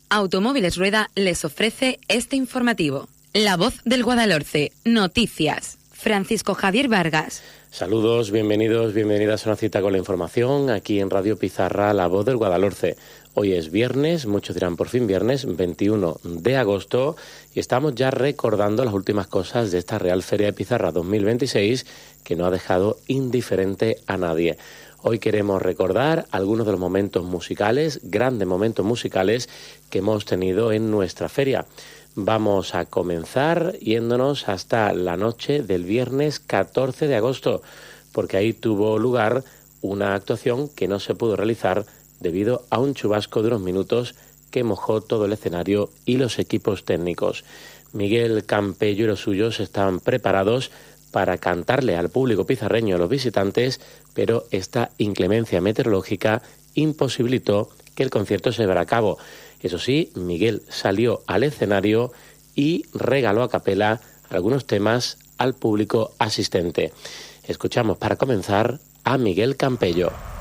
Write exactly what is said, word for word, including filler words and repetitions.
Automóviles Rueda les ofrece este informativo. La Voz del Guadalhorce, noticias. Francisco Javier Vargas. Saludos, bienvenidos, bienvenidas a una cita con la información aquí en Radio Pizarra, La Voz del Guadalhorce. Hoy es viernes, muchos dirán por fin viernes, veintiuno de agosto, y estamos ya recordando las últimas cosas de esta Real Feria de Pizarra dos mil veintiséis que no ha dejado indiferente a nadie. Hoy queremos recordar algunos de los momentos musicales, grandes momentos musicales que hemos tenido en nuestra feria. Vamos a comenzar yéndonos hasta la noche del viernes catorce de agosto, porque ahí tuvo lugar una actuación que no se pudo realizar debido a un chubasco de unos minutos que mojó todo el escenario y los equipos técnicos. Miguel Campello y los suyos estaban preparados para cantarle al público pizarreño y a los visitantes, pero esta inclemencia meteorológica imposibilitó que el concierto se llevara a cabo. Eso sí, Miguel salió al escenario y regaló a capela algunos temas al público asistente. Escuchamos para comenzar a Miguel Campello.